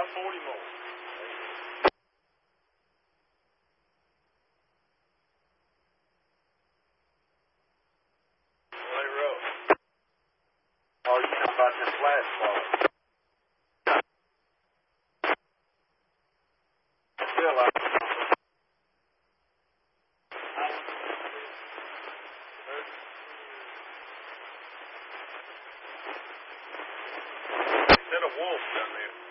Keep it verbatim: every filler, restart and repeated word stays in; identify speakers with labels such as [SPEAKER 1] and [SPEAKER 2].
[SPEAKER 1] about forty more. Well, they rough. Oh, you know about this last fall. Still out. Instead of wolves down there.